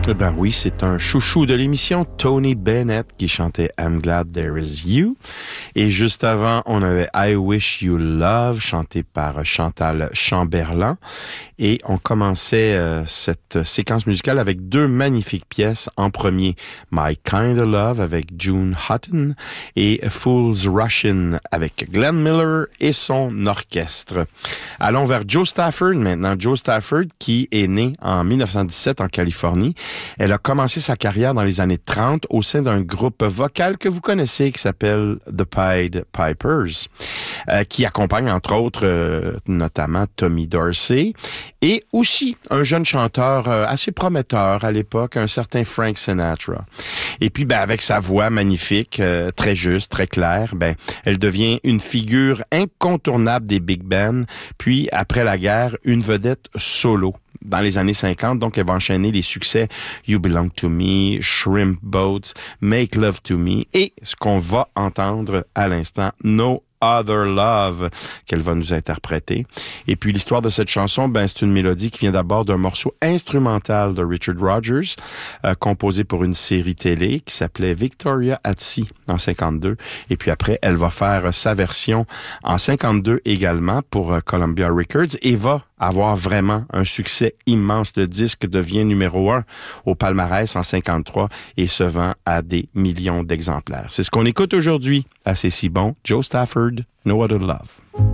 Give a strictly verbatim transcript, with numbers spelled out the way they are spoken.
Ben oui, c'est un chouchou de l'émission, Tony Bennett, qui chantait I'm Glad There Is You. Et juste avant, on avait I Wish You Love, chanté par Chantal Chamberlain. Et on commençait euh, cette séquence musicale avec deux magnifiques pièces. En premier, My Kind of Love avec June Hutton et Fool's Rushin' avec Glenn Miller et son orchestre. Allons vers Joe Stafford maintenant. Joe Stafford, qui est né en dix-neuf cent dix-sept en Californie. Elle a commencé sa carrière dans les années trente au sein d'un groupe vocal que vous connaissez qui s'appelle The Pied Pipers, euh, qui accompagne entre autres euh, notamment Tommy Dorsey et aussi un jeune chanteur euh, assez prometteur à l'époque, un certain Frank Sinatra. Et puis ben avec sa voix magnifique, euh, très juste, très claire, ben elle devient une figure incontournable des big bands, puis après la guerre, une vedette solo. Dans les années cinquante, donc elle va enchaîner les succès You Belong to Me, Shrimp Boats, Make Love to Me et ce qu'on va entendre à l'instant, No Other Love, qu'elle va nous interpréter. Et puis l'histoire de cette chanson, ben c'est une mélodie qui vient d'abord d'un morceau instrumental de Richard Rodgers, euh, composé pour une série télé qui s'appelait Victoria at Sea en cinquante-deux. Et puis après, elle va faire sa version en cinquante-deux également pour euh, Columbia Records et va avoir vraiment un succès immense. Le disque devient numéro un au palmarès en cinquante-trois et se vend à des millions d'exemplaires. C'est ce qu'on écoute aujourd'hui à C'est si bon. Joe Stafford, No Other Love.